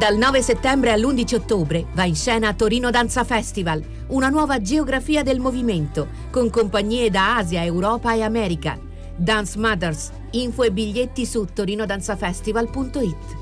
Dal 9 settembre all'11 ottobre va in scena Torino Danza Festival, una nuova geografia del movimento, con compagnie da Asia, Europa e America. Dance Mothers, info e biglietti su torinodanzafestival.it.